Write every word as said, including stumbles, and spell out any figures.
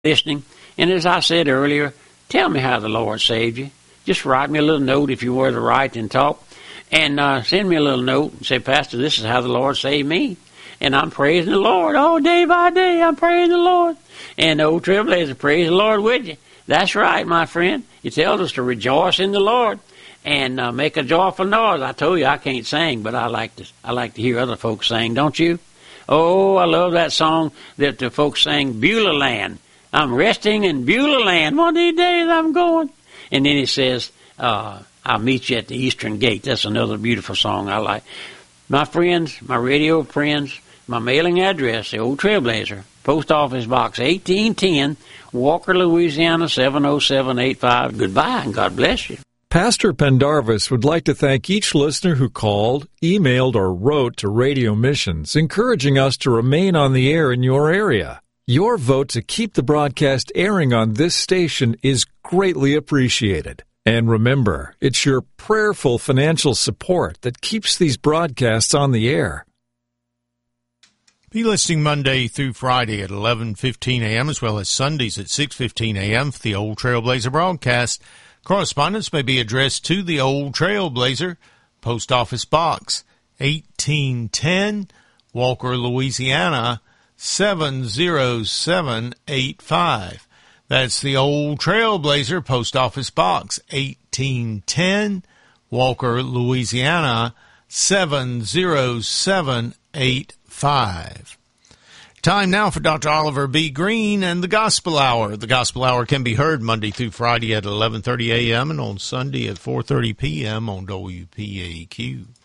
listening. And as I said earlier, tell me how the Lord saved you. Just write me a little note if you were to write and talk. And uh, send me a little note and say, Pastor, this is how the Lord saved me. And I'm praising the Lord. Oh, day by day, I'm praising the Lord. And the old Trailblazer, praise the Lord with you. That's right, my friend. It tells us to rejoice in the Lord and uh, make a joyful noise. I told you I can't sing, but I like to I like to hear other folks sing, don't you? Oh, I love that song that the folks sang, Beulah Land. I'm resting in Beulah Land. One of these days I'm going. And then it says, uh, I'll meet you at the Eastern Gate. That's another beautiful song I like. My friends, my radio friends, my mailing address, the Old Trailblazer, Post Office Box eighteen ten, Walker, Louisiana, seven oh seven eight five. Goodbye, and God bless you. Pastor Pendarvis would like to thank each listener who called, emailed, or wrote to Radio Missions, encouraging us to remain on the air in your area. Your vote to keep the broadcast airing on this station is greatly appreciated. And remember, it's your prayerful financial support that keeps these broadcasts on the air. Be listening Monday through Friday at eleven fifteen a.m. as well as Sundays at six fifteen a.m. for the Old Trailblazer broadcast. Correspondence may be addressed to the Old Trailblazer, Post Office Box eighteen ten, Walker, Louisiana, seven oh seven eight five. That's the Old Trailblazer, Post Office Box eighteen ten, Walker, Louisiana, seven oh seven eight five. Time now for Doctor Oliver B. Green and the Gospel Hour. The Gospel Hour can be heard Monday through Friday at eleven thirty a.m. and on Sunday at four thirty p.m. on W P A Q.